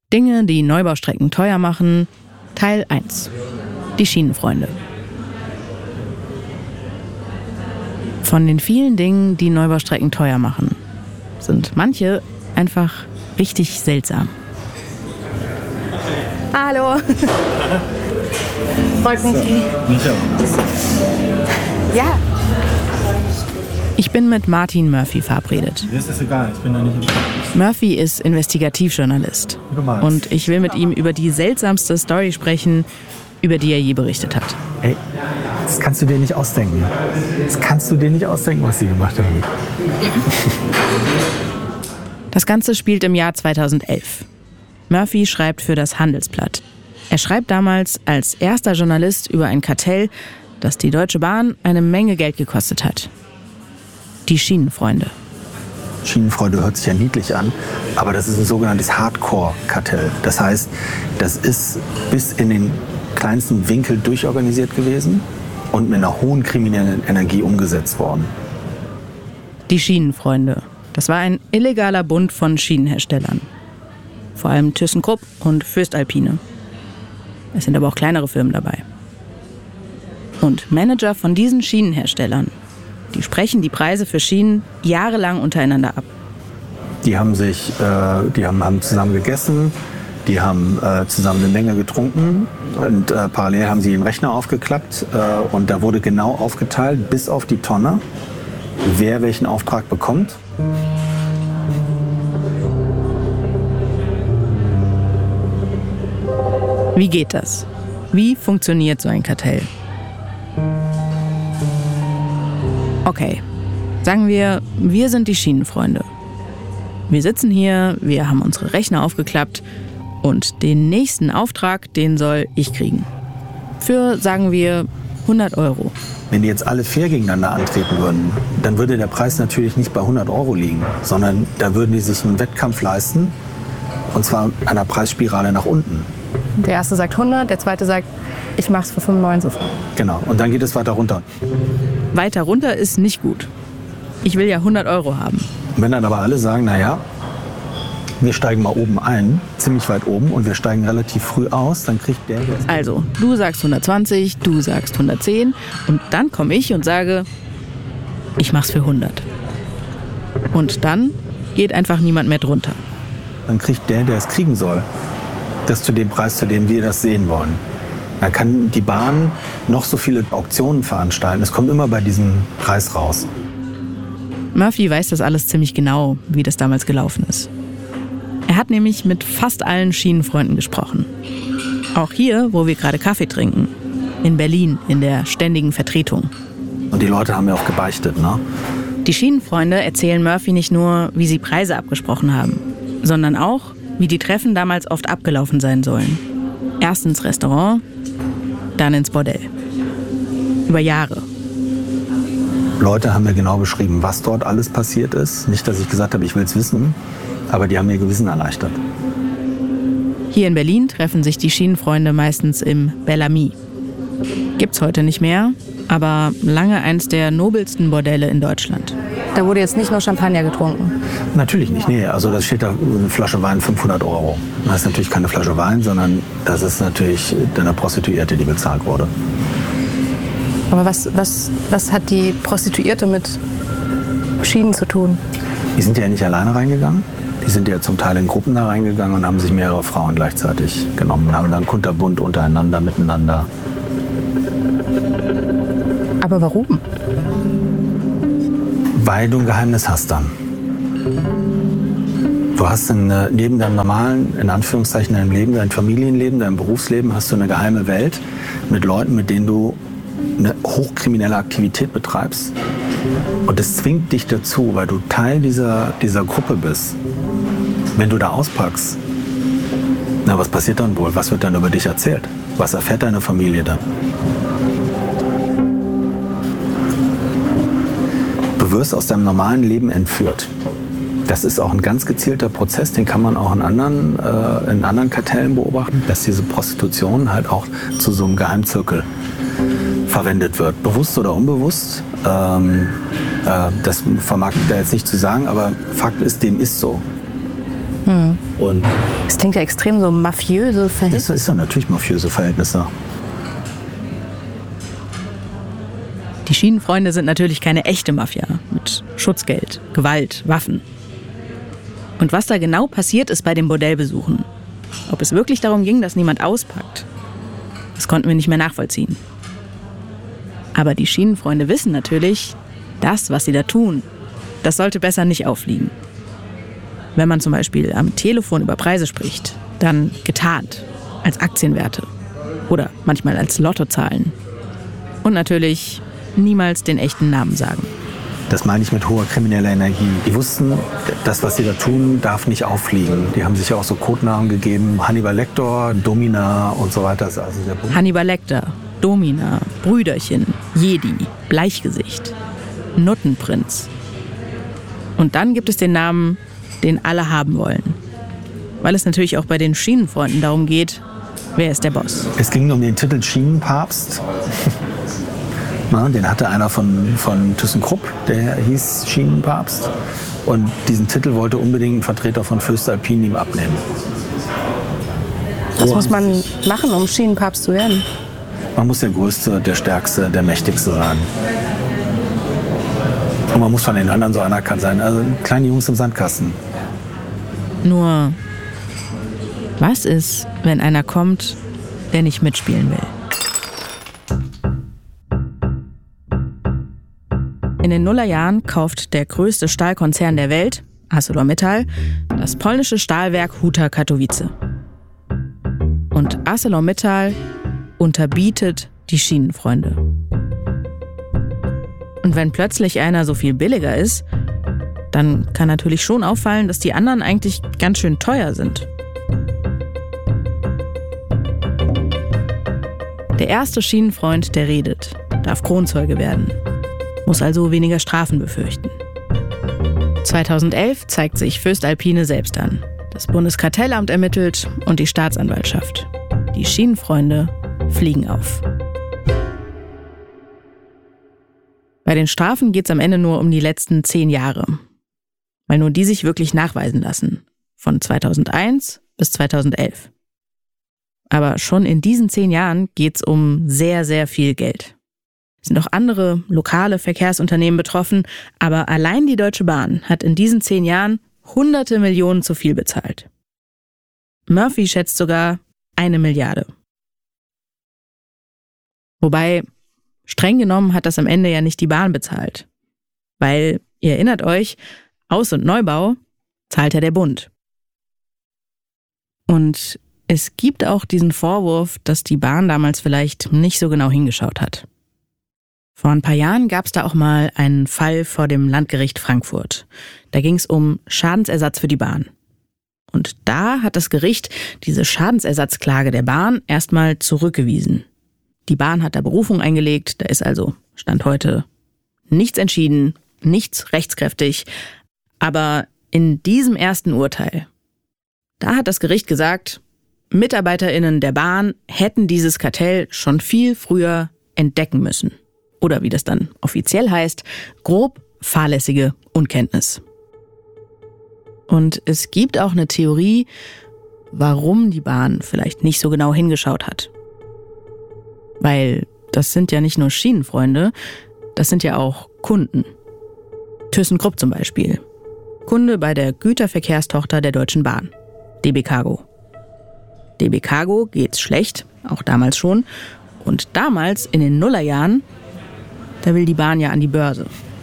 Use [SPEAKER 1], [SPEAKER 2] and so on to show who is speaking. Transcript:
[SPEAKER 1] Dinge, die Neubaustrecken teuer machen, Teil 1. Die Schienenfreunde. Von den vielen Dingen, die Neubaustrecken teuer machen, sind manche einfach richtig seltsam.
[SPEAKER 2] Hallo. Freut mich. Ja.
[SPEAKER 1] Ich bin mit Martin Murphy verabredet.
[SPEAKER 3] Mir ist das egal, ich bin da nicht im
[SPEAKER 1] Murphy ist Investigativjournalist. Und ich will mit ihm über die seltsamste Story sprechen, über die er je berichtet hat.
[SPEAKER 3] Ey, das kannst du dir nicht ausdenken. Das kannst du dir nicht ausdenken, was sie gemacht haben.
[SPEAKER 1] Das Ganze spielt im Jahr 2011. Murphy schreibt für das Handelsblatt. Er schreibt damals als erster Journalist über ein Kartell, das die Deutsche Bahn eine Menge Geld gekostet hat. Die Schienenfreunde.
[SPEAKER 3] Schienenfreunde hört sich ja niedlich an, aber das ist ein sogenanntes Hardcore-Kartell. Das heißt, das ist bis in den kleinsten Winkel durchorganisiert gewesen und mit einer hohen kriminellen Energie umgesetzt worden.
[SPEAKER 1] Die Schienenfreunde. Das war ein illegaler Bund von Schienenherstellern. Vor allem ThyssenKrupp und Voestalpine. Es sind aber auch kleinere Firmen dabei. Und Manager von diesen Schienenherstellern, die sprechen die Preise für Schienen jahrelang untereinander ab.
[SPEAKER 3] Die haben zusammen gegessen, die haben zusammen eine Menge getrunken und parallel haben sie den Rechner aufgeklappt und da wurde genau aufgeteilt, bis auf die Tonne, wer welchen Auftrag bekommt.
[SPEAKER 1] Wie geht das? Wie funktioniert so ein Kartell? Okay, sagen wir sind die Schienenfreunde. Wir sitzen hier, wir haben unsere Rechner aufgeklappt und den nächsten Auftrag, den soll ich kriegen. Für, sagen wir, 100 €.
[SPEAKER 3] Wenn die jetzt alle fair gegeneinander antreten würden, dann würde der Preis natürlich nicht bei 100 € liegen, sondern da würden die sich einen Wettkampf leisten, und zwar an der Preisspirale nach unten.
[SPEAKER 2] Der erste sagt 100, der zweite sagt, ich mach's für 95.
[SPEAKER 3] Genau, und dann geht es weiter runter.
[SPEAKER 1] Weiter runter ist nicht gut. Ich will ja 100 € haben.
[SPEAKER 3] Und wenn dann aber alle sagen, naja, wir steigen mal oben ein, ziemlich weit oben, und wir steigen relativ früh aus, dann kriegt der jetzt...
[SPEAKER 1] Also, du sagst 120, du sagst 110 und dann komme ich und sage, ich mach's für 100. Und dann geht einfach niemand mehr drunter.
[SPEAKER 3] Dann kriegt der es kriegen soll, das zu dem Preis, zu dem wir das sehen wollen. Dann kann die Bahn noch so viele Auktionen veranstalten. Es kommt immer bei diesem Preis raus.
[SPEAKER 1] Murphy weiß das alles ziemlich genau, wie das damals gelaufen ist. Er hat nämlich mit fast allen Schienenfreunden gesprochen. Auch hier, wo wir gerade Kaffee trinken. In Berlin, in der ständigen Vertretung.
[SPEAKER 3] Und die Leute haben ja auch gebeichtet, ne?
[SPEAKER 1] Die Schienenfreunde erzählen Murphy nicht nur, wie sie Preise abgesprochen haben, sondern auch, wie die Treffen damals oft abgelaufen sein sollen. Erst ins Restaurant, dann ins Bordell. Über Jahre.
[SPEAKER 3] Leute haben mir genau beschrieben, was dort alles passiert ist. Nicht, dass ich gesagt habe, ich will es wissen, aber die haben mir Gewissen erleichtert.
[SPEAKER 1] Hier in Berlin treffen sich die Schienenfreunde meistens im Bellamy. Gibt's heute nicht mehr, aber lange eins der nobelsten Bordelle in Deutschland.
[SPEAKER 2] Da wurde jetzt nicht nur Champagner getrunken.
[SPEAKER 3] Natürlich nicht, nee. Also da steht da eine Flasche Wein 500 €. Das ist natürlich keine Flasche Wein, sondern das ist natürlich eine Prostituierte, die bezahlt wurde.
[SPEAKER 2] Aber was hat die Prostituierte mit Schienen zu tun?
[SPEAKER 3] Die sind ja nicht alleine reingegangen. Die sind ja zum Teil in Gruppen da reingegangen und haben sich mehrere Frauen gleichzeitig genommen. Haben dann kunterbunt untereinander, miteinander.
[SPEAKER 2] Aber warum?
[SPEAKER 3] Weil du ein Geheimnis hast dann. Du hast neben deinem normalen, in Anführungszeichen, deinem Leben, dein Familienleben, deinem Berufsleben, hast du eine geheime Welt mit Leuten, mit denen du eine hochkriminelle Aktivität betreibst. Und das zwingt dich dazu, weil du Teil dieser Gruppe bist. Wenn du da auspackst, na, was passiert dann wohl? Was wird dann über dich erzählt? Was erfährt deine Familie dann? Du wirst aus deinem normalen Leben entführt. Das ist auch ein ganz gezielter Prozess, den kann man auch in anderen Kartellen beobachten, dass diese Prostitution halt auch zu so einem Geheimzirkel verwendet wird. Bewusst oder unbewusst. Das vermag ich da jetzt nicht zu sagen, aber Fakt ist, dem ist so. Und
[SPEAKER 2] Das klingt ja extrem so mafiöse Verhältnisse.
[SPEAKER 3] das ist ja natürlich mafiöse Verhältnisse.
[SPEAKER 1] Die Schienenfreunde sind natürlich keine echte Mafia mit Schutzgeld, Gewalt, Waffen. Und was da genau passiert ist bei den Bordellbesuchen, ob es wirklich darum ging, dass niemand auspackt, das konnten wir nicht mehr nachvollziehen. Aber die Schienenfreunde wissen natürlich, das, was sie da tun, das sollte besser nicht auffliegen. Wenn man zum Beispiel am Telefon über Preise spricht, dann getarnt, als Aktienwerte oder manchmal als Lottozahlen. Und natürlich niemals den echten Namen sagen.
[SPEAKER 3] Das meine ich mit hoher krimineller Energie. Die wussten, das, was sie da tun, darf nicht auffliegen. Die haben sich ja auch so Codenamen gegeben. Hannibal Lecter, Domina und so weiter. Das ist also sehr bunt.
[SPEAKER 1] Hannibal Lecter, Domina, Brüderchen, Jedi, Bleichgesicht, Nuttenprinz. Und dann gibt es den Namen, den alle haben wollen. Weil es natürlich auch bei den Schienenfreunden darum geht, wer ist der Boss.
[SPEAKER 3] Es ging um den Titel Schienenpapst. Na, den hatte einer von ThyssenKrupp, der hieß Schienenpapst. Und diesen Titel wollte unbedingt ein Vertreter von Voestalpine ihm abnehmen.
[SPEAKER 2] Was muss man machen, um Schienenpapst zu werden?
[SPEAKER 3] Man muss der Größte, der Stärkste, der Mächtigste sein. Und man muss von den anderen so anerkannt sein. Also kleine Jungs im Sandkasten.
[SPEAKER 1] Nur, was ist, wenn einer kommt, der nicht mitspielen will? In den Nullerjahren kauft der größte Stahlkonzern der Welt, ArcelorMittal, das polnische Stahlwerk Huta Katowice. Und ArcelorMittal unterbietet die Schienenfreunde. Und wenn plötzlich einer so viel billiger ist, dann kann natürlich schon auffallen, dass die anderen eigentlich ganz schön teuer sind. Der erste Schienenfreund, der redet, darf Kronzeuge werden, muss also weniger Strafen befürchten. 2011 zeigt sich Voestalpine selbst an. Das Bundeskartellamt ermittelt und die Staatsanwaltschaft. Die Schienenfreunde fliegen auf. Bei den Strafen geht es am Ende nur um die letzten 10 Jahre. Weil nur die sich wirklich nachweisen lassen. Von 2001 bis 2011. Aber schon in diesen 10 Jahren geht es um sehr, sehr viel Geld. Es sind auch andere lokale Verkehrsunternehmen betroffen, aber allein die Deutsche Bahn hat in diesen 10 Jahren hunderte Millionen zu viel bezahlt. Murphy schätzt sogar 1 Milliarde. Wobei, streng genommen hat das am Ende ja nicht die Bahn bezahlt. Weil, ihr erinnert euch, Aus- und Neubau zahlt ja der Bund. Und es gibt auch diesen Vorwurf, dass die Bahn damals vielleicht nicht so genau hingeschaut hat. Vor ein paar Jahren gab es da auch mal einen Fall vor dem Landgericht Frankfurt. Da ging es um Schadensersatz für die Bahn. Und da hat das Gericht diese Schadensersatzklage der Bahn erstmal zurückgewiesen. Die Bahn hat da Berufung eingelegt, da ist also, Stand heute, nichts entschieden, nichts rechtskräftig. Aber in diesem ersten Urteil, da hat das Gericht gesagt, MitarbeiterInnen der Bahn hätten dieses Kartell schon viel früher entdecken müssen. Oder wie das dann offiziell heißt, grob fahrlässige Unkenntnis. Und es gibt auch eine Theorie, warum die Bahn vielleicht nicht so genau hingeschaut hat. Weil das sind ja nicht nur Schienenfreunde, das sind ja auch Kunden. ThyssenKrupp zum Beispiel. Kunde bei der Güterverkehrstochter der Deutschen Bahn, DB Cargo. DB Cargo geht's schlecht, auch damals schon. Und damals, in den Nullerjahren, da will die Bahn ja an die Börse.